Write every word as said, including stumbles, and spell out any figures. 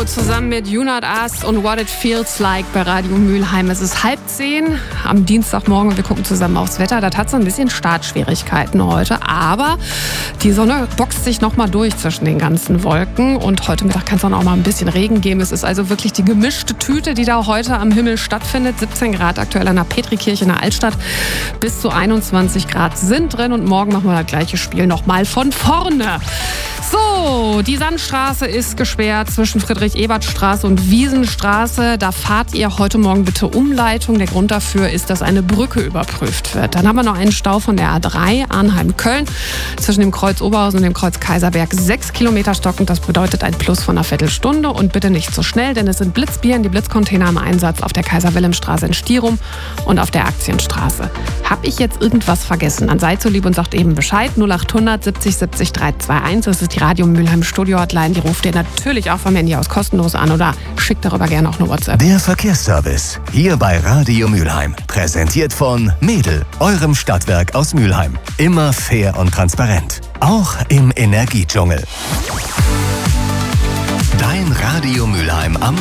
zusammen mit You Not Us und What It Feels Like bei Radio Mülheim. Es ist halb zehn am Dienstagmorgen und wir gucken zusammen aufs Wetter. Das hat so ein bisschen Startschwierigkeiten heute, aber die Sonne boxt sich nochmal durch zwischen den ganzen Wolken und heute Mittag kann es dann auch mal ein bisschen Regen geben. Es ist also wirklich die gemischte Tüte, die da heute am Himmel stattfindet. siebzehn Grad aktuell an der Petrikirche in der Altstadt. Bis zu einundzwanzig Grad sind drin und morgen machen wir das gleiche Spiel nochmal von vorne. So, die Sandstraße ist gesperrt zwischen Friedrich-Ebert-Straße und Wiesenstraße. Da fahrt ihr heute Morgen bitte Umleitung. Der Grund dafür ist, dass eine Brücke überprüft wird. Dann haben wir noch einen Stau von der A drei Arnheim-Köln zwischen dem Kreuz Oberhausen und dem Kreuz Kaiserberg. Sechs Kilometer stockend, das bedeutet ein Plus von einer Viertelstunde. Und bitte nicht zu schnell, denn es sind Blitzbieren, die Blitzcontainer im Einsatz auf der Kaiser-Wilhelm-Straße in Stirum und auf der Aktienstraße. Hab ich jetzt irgendwas vergessen? Dann seid so lieb und sagt eben Bescheid. null acht hundert siebzig siebzig dreihunderteinundzwanzig. Das ist die Radio Mülheim Studio Hotline. Die ruft ihr natürlich auch vom Handy aus kostenlos an oder schickt darüber gerne auch eine WhatsApp. Der Verkehrsservice hier bei Radio Mülheim. Präsentiert von Mädel, eurem Stadtwerk aus Mülheim. Immer fair und transparent. Auch im Energiedschungel. Dein Radio Mülheim am